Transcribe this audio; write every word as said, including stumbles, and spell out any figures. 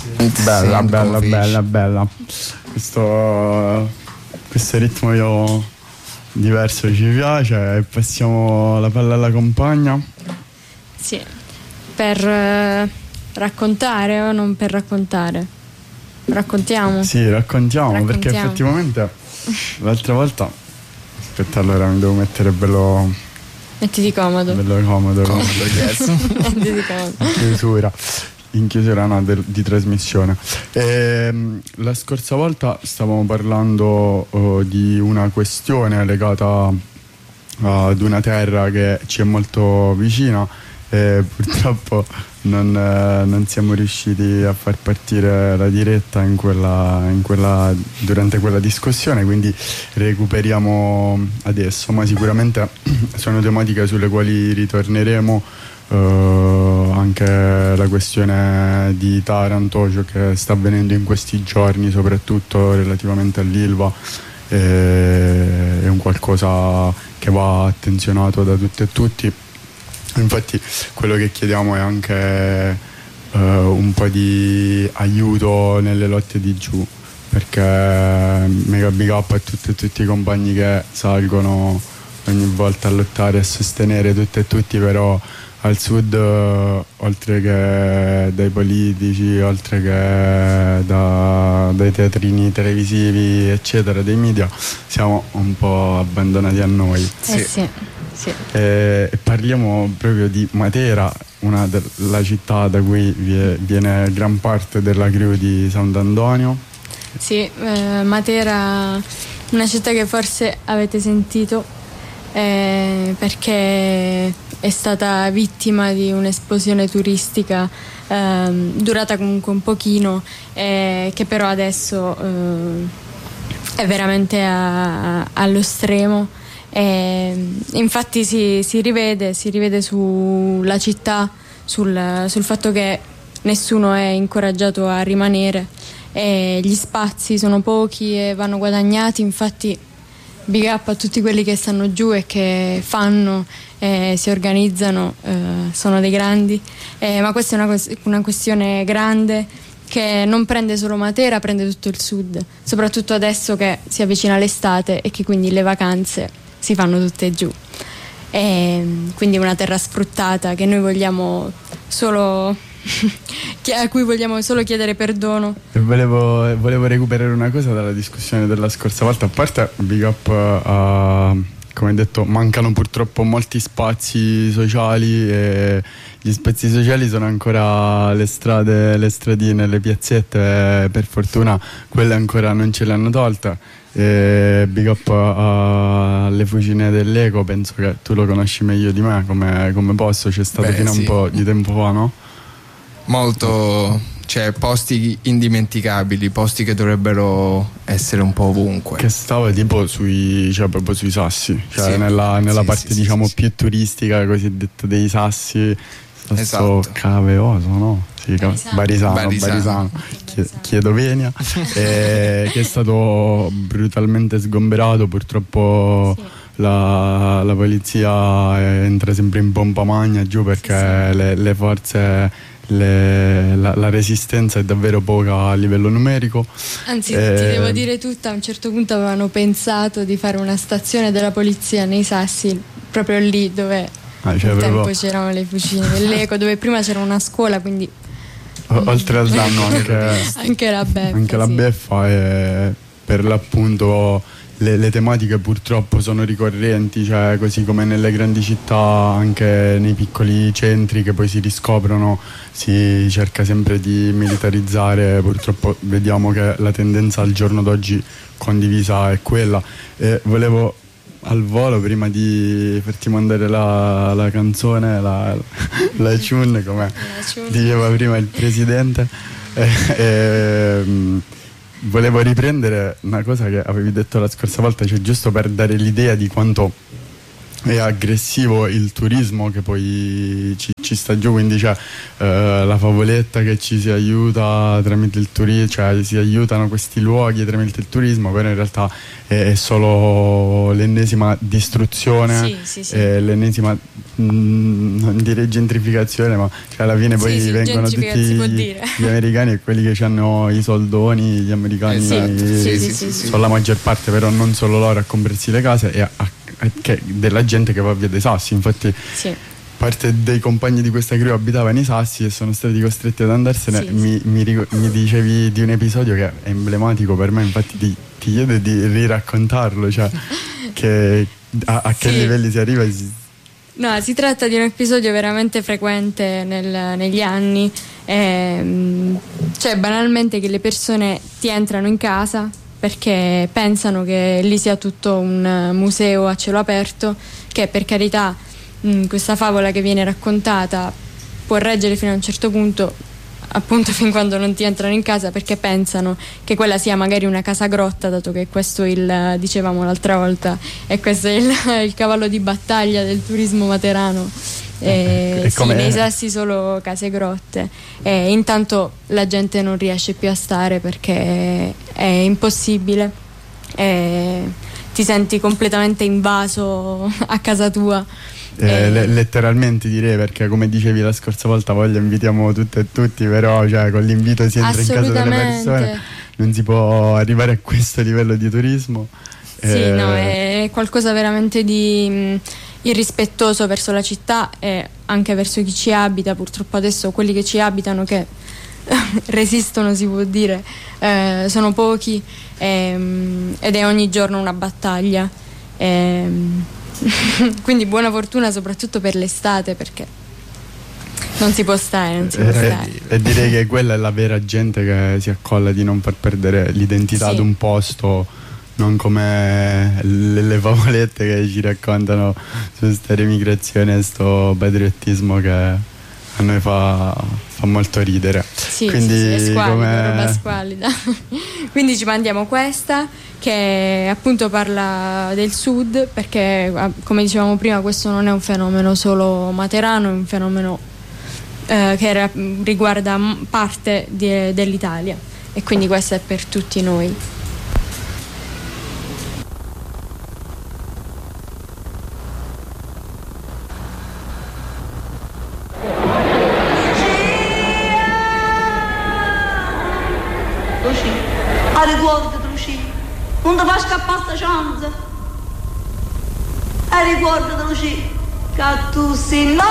Bella, bella, bella, bella. Questo, questo ritmo io diverso ci piace. Passiamo la palla alla compagna. Sì, per eh, raccontare o non per raccontare? Raccontiamo? Sì, raccontiamo, Raccontiamo. Perché effettivamente l'altra volta, aspetta, allora mi devo mettere bello, Mettiti comodo. bello comodo, Comodo, yes. Mettiti comodo. in chiusura, in chiusura no, del- di trasmissione. Ehm, la scorsa volta stavamo parlando oh, di una questione legata ad una terra che ci è molto vicina e purtroppo non, eh, non siamo riusciti a far partire la diretta in quella, in quella, durante quella discussione, quindi recuperiamo adesso, ma sicuramente sono tematiche sulle quali ritorneremo. eh, anche la questione di Taranto, ciò che sta avvenendo in questi giorni, soprattutto relativamente all'Ilva, eh, è un qualcosa che va attenzionato da tutte e tutti. Infatti quello che chiediamo è anche eh, un po' di aiuto nelle lotte di giù, perché Mega Big Up a tutti e tutti i compagni che salgono ogni volta a lottare e a sostenere tutte e tutti, però al sud, eh, oltre che dai politici, oltre che da- dai teatrini televisivi eccetera, dei media, siamo un po' abbandonati a noi. Eh sì, sì. E parliamo proprio di Matera, una della città da cui vie- viene gran parte della crew di Sant'Antonio. Sì, eh, Matera, una città che forse avete sentito eh, perché è stata vittima di un'esplosione turistica ehm, durata comunque un pochino, eh, che però adesso eh, è veramente a- a- allo stremo. E, infatti si, si rivede, si rivede sulla città, sul, sul fatto che nessuno è incoraggiato a rimanere e gli spazi sono pochi e vanno guadagnati. Infatti big up a tutti quelli che stanno giù e che fanno, eh, si organizzano, eh, sono dei grandi, eh, ma questa è una, ques- una questione grande che non prende solo Matera, prende tutto il sud, soprattutto adesso che si avvicina l'estate e che quindi le vacanze si fanno tutte giù. E quindi una terra sfruttata che noi vogliamo solo che- a cui vogliamo solo chiedere perdono. E volevo, volevo recuperare una cosa dalla discussione della scorsa volta. A parte big up a, come detto, mancano purtroppo molti spazi sociali e gli spazi sociali sono ancora le strade, le stradine, le piazzette, e per fortuna quelle ancora non ce le hanno tolte. E big up a- alle Fucine dell'Eco, penso che tu lo conosci meglio di me come, come posto, c'è stato Beh, fino a un sì. po' di tempo fa, no? Molto, cioè posti indimenticabili, posti che dovrebbero essere un po' ovunque. Che stava tipo sui, cioè proprio sui sassi, cioè Sì. nella, nella Sì, parte sì, sì, diciamo sì, più turistica, cosiddetta dei sassi, sasso Esatto. Caveoso, no? Sì, Ca- Barisano. Barisano, Barisano. Barisano. Chie- chiedo venia, eh, che è stato brutalmente sgomberato, purtroppo. Sì. La, la polizia entra sempre in pompa magna giù perché Sì, sì. Le, le forze, le- la, la resistenza è davvero poca a livello numerico. Anzi, Eh, ti devo dire tutta, a un certo punto avevano pensato di fare una stazione della polizia nei Sassi, proprio lì dove Ah, cioè un proprio- tempo c'erano le Fucine dell'Eco, dove prima c'era una scuola, quindi O- oltre al danno anche, anche la beffa. anche la sì. beffa e per l'appunto le, le tematiche purtroppo sono ricorrenti, cioè così come nelle grandi città anche nei piccoli centri che poi si riscoprono si cerca sempre di militarizzare. Purtroppo vediamo che la tendenza al giorno d'oggi condivisa è quella. E volevo al volo, prima di farti mandare la, la canzone, la, la tune, come tune. diceva prima il presidente, eh, ehm, volevo riprendere una cosa che avevi detto la scorsa volta, cioè giusto per dare l'idea di quanto è aggressivo il turismo che poi ci, ci sta giù, quindi c'è eh, la favoletta che ci si aiuta tramite il turismo, cioè si aiutano questi luoghi tramite il turismo, però in realtà è, è solo l'ennesima distruzione, sì, sì, sì. È l'ennesima mh, non direi gentrificazione, ma cioè alla fine poi sì, sì, vengono tutti gli, gli americani e quelli che hanno i soldoni, gli americani esatto. sì, sì, sì, sì, sì, sono la maggior parte, però non solo loro a comprarsi le case e a, a che della gente che va via dei Sassi, infatti sì. parte dei compagni di questa crew abitava nei Sassi e sono stati costretti ad andarsene. Sì, mi, sì. mi, mi dicevi di un episodio che è emblematico per me, infatti ti, ti chiedo di riraccontarlo, cioè che a, a che sì. livelli si arriva. No, si tratta di un episodio veramente frequente nel, negli anni, ehm, cioè banalmente che le persone ti entrano in casa perché pensano che lì sia tutto un museo a cielo aperto, che per carità mh, questa favola che viene raccontata può reggere fino a un certo punto, appunto fin quando non ti entrano in casa, perché pensano che quella sia magari una casa grotta, dato che questo il, dicevamo l'altra volta, e questo è il, il cavallo di battaglia del turismo materano. Eh, e sì, nei Sassi solo case grotte, e intanto la gente non riesce più a stare perché è impossibile, e ti senti completamente invaso a casa tua. Eh, eh, le, letteralmente direi, perché come dicevi la scorsa volta, voglia invitiamo tutte e tutti, però cioè, con l'invito si entra in casa delle persone, non si può arrivare a questo livello di turismo. Sì, eh, no, è qualcosa veramente di mh, irrispettoso verso la città e anche verso chi ci abita. Purtroppo adesso quelli che ci abitano, che resistono, si può dire, eh, sono pochi, ehm, ed è ogni giorno una battaglia. Ehm, quindi buona fortuna soprattutto per l'estate, perché non si può stare, non si può eh, stare. E direi che quella è la vera gente che si accolla di non far perdere l'identità Sì. di un posto, non come le, le favolette che ci raccontano su questa remigrazione e sto patriottismo che a noi fa, fa molto ridere. Sì, quindi sì, sì, è squalida, come... roba squalida. Quindi ci mandiamo questa, che appunto parla del sud, perché come dicevamo prima questo non è un fenomeno solo materano, è un fenomeno eh, che ra- riguarda parte di, dell'Italia, e quindi questa è per tutti noi. A riguardo, Lucia, non ti fai scappare sta chance. A riguardo, Lucia, che tu sei